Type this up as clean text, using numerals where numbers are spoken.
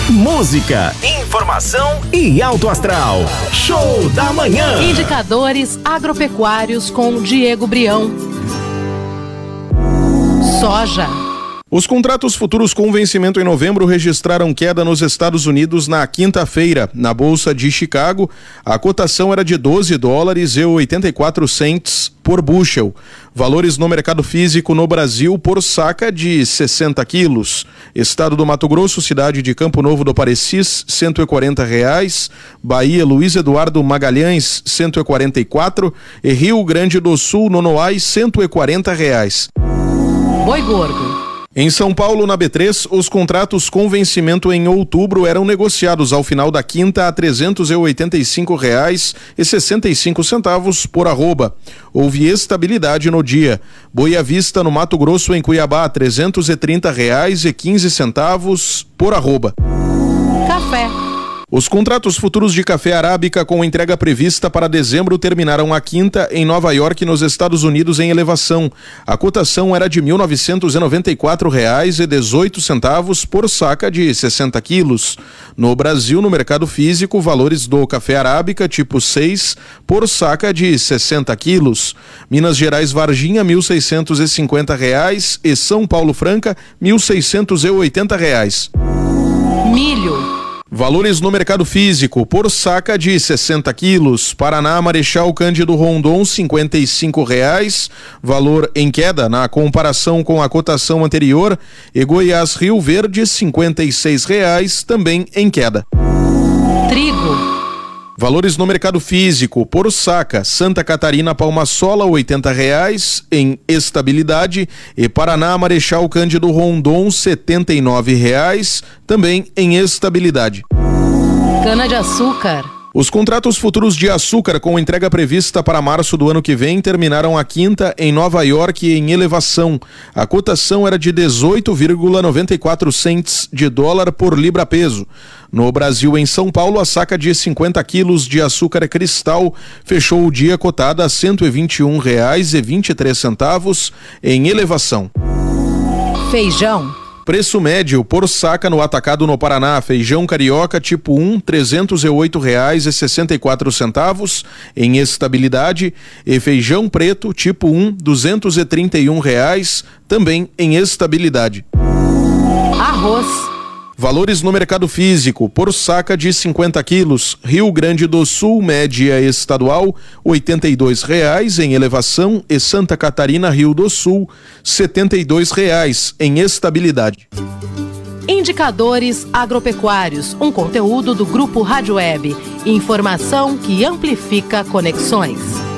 música, informação e alto astral. Show da Manhã. Indicadores agropecuários com Diego Brião. Soja. Os contratos futuros com vencimento em novembro registraram queda nos Estados Unidos na quinta-feira. Na Bolsa de Chicago, a cotação era de $12,84 por bushel. Valores no mercado físico no Brasil por saca de 60 quilos. Estado do Mato Grosso, cidade de Campo Novo do Parecis, R$140. Bahia, Luiz Eduardo Magalhães, R$144. E Rio Grande do Sul, Nonoai, R$140. Boi gordo. Em São Paulo, na B3, os contratos com vencimento em outubro eram negociados ao final da quinta a R$385,65 por arroba. Houve estabilidade no dia. Boi à vista no Mato Grosso, em Cuiabá, R$330,15 por arroba. Café. Os contratos futuros de café arábica com entrega prevista para dezembro terminaram a quinta em Nova York, nos Estados Unidos, em elevação. A cotação era de R$1.994,18 por saca de 60 quilos. No Brasil, no mercado físico, valores do café arábica tipo 6 por saca de 60 quilos. Minas Gerais Varginha, R$1.650 e São Paulo Franca, R$1.680. Milho. Valores no mercado físico por saca de 60 quilos. Paraná, Marechal Cândido Rondon, R$55, valor em queda na comparação com a cotação anterior. E Goiás, Rio Verde, R$56, também em queda. Trigo. Valores no mercado físico por saca: Santa Catarina, Palma Sola, R$80 em estabilidade, e Paraná, Marechal Cândido Rondon, R$79, também em estabilidade. Cana-de-açúcar. Os contratos futuros de açúcar com entrega prevista para março do ano que vem terminaram a quinta em Nova York em elevação. A cotação era de 18,94 cents de dólar por libra-peso. No Brasil, em São Paulo, a saca de 50 quilos de açúcar cristal fechou o dia cotada a R$121,23 em elevação. Feijão. Preço médio por saca no atacado no Paraná: feijão carioca tipo 1, R$308,64 em estabilidade, e feijão preto tipo 1, R$231, também em estabilidade. Arroz. Valores no mercado físico por saca de 50 quilos: Rio Grande do Sul, média estadual, R$82 em elevação, e Santa Catarina, Rio do Sul, R$72 em estabilidade. Indicadores agropecuários, um conteúdo do Grupo Rádio Web. Informação que amplifica conexões.